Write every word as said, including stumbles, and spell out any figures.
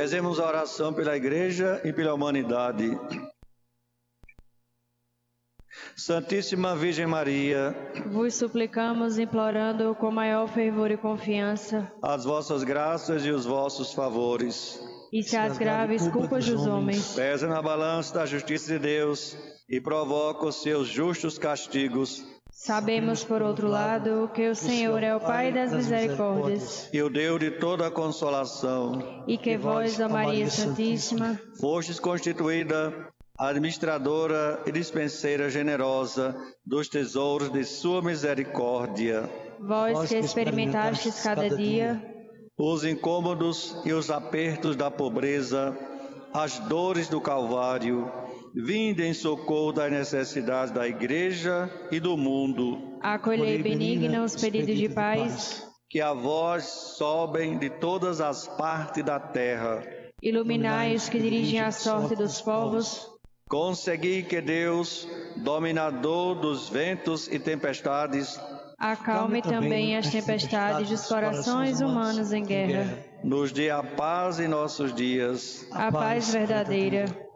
Rezemos a oração pela Igreja e pela humanidade. Santíssima Virgem Maria, vos suplicamos, implorando com maior fervor e confiança, as vossas graças e os vossos favores. E se as graves culpas dos homens pesa na balança da justiça de Deus e provoca os seus justos castigos. Sabemos, por outro lado, que o Senhor é o Pai das misericórdias e o Deus de toda a consolação, e que vós, ó Maria Santíssima, fostes constituída administradora e dispenseira generosa dos tesouros de sua misericórdia. Vós que experimentastes cada dia os incômodos e os apertos da pobreza, as dores do Calvário, vinde em socorro das necessidades da Igreja e do mundo. Acolhei benigna os pedidos de paz, que a vós sobem de todas as partes da terra. Iluminai os que dirigem a sorte dos povos. Consegui que Deus, dominador dos ventos e tempestades, acalme também as tempestades dos corações humanos em guerra. Nos dê a paz em nossos dias. A paz verdadeira.